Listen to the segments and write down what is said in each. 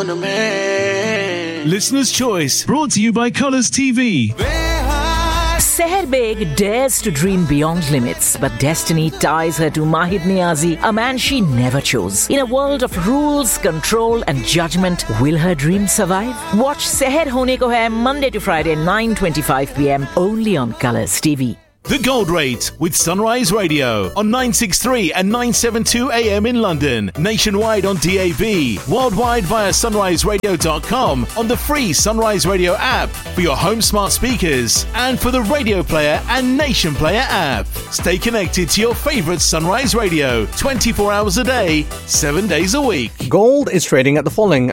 Listener's Choice, brought to you by Colours TV. Seher Beg dares to dream beyond limits, but destiny ties her to Mahid Niazi, a man she never chose. In a world of rules, control and judgment, will her dream survive? Watch Seher Hone Ko Hai Monday to Friday, 9:25 p.m. only on Colours TV. The Gold Rate with Sunrise Radio on 963 and 972 AM in London, nationwide on DAB, worldwide via sunriseradio.com, on the free Sunrise Radio app for your home smart speakers and for the Radio Player and Nation Player app. Stay connected to your favourite Sunrise Radio 24 hours a day, 7 days a week. Gold is trading at the following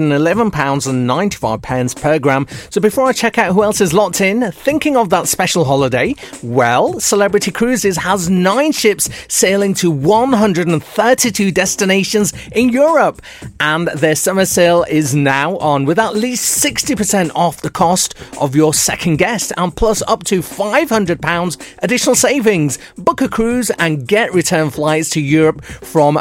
£111.95 per gram. So before I check out who else is locked in, thinking of that special holiday, well, Celebrity Cruises has 9 ships sailing to 132 destinations in Europe. And their summer sale is now on with at least 60% off the cost of your second guest and plus up to £500 additional savings. Book a cruise and get return flights to Europe from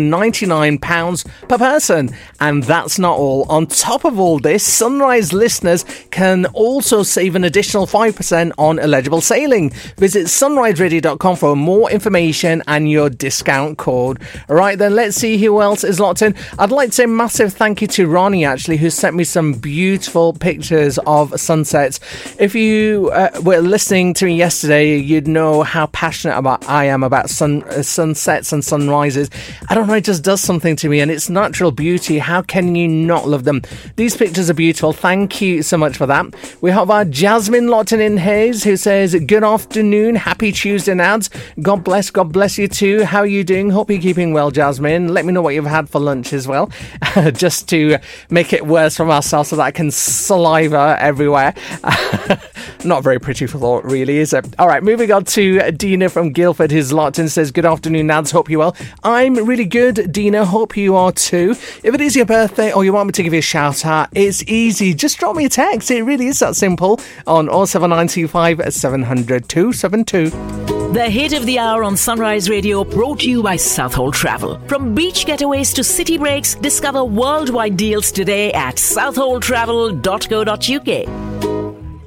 £199 per person. And that's not all. On top of all this, Sunrise listeners can also save an additional 5% on eligible sailing. Visit sunriseradio.com for more information and your discount code. Right then, let's see who else is locked in. I'd like to say a massive thank you to Ronnie, actually, who sent me some beautiful pictures of sunsets. If you were listening to me yesterday, you'd know how passionate I am about sunsets and sunrises. I don't know, it just does something to me, and it's natural beauty. How can you not love them? These pictures are beautiful. Thank you so much for that. We have our Jasmine locked in Hayes, who says, good afternoon. Happy Tuesday, Nads. God bless you too. How are you doing? Hope you're keeping well, Jasmine. Let me know what you've had for lunch as well, just to make it worse for myself so that I can saliva everywhere. Not very pretty thought, really, is it? All right, moving on to Dina from Guildford, who's locked in, says, good afternoon, Nads. Hope you're well. I'm really good, Dina. Hope you are too. If it is your birthday or you want me to give you a shout out, it's easy. Just drop me a text. It really is that simple on 07925 700 272. The hit of the hour on Sunrise Radio, brought to you by Southall Travel. From beach getaways to city breaks, discover worldwide deals today at southalltravel.co.uk.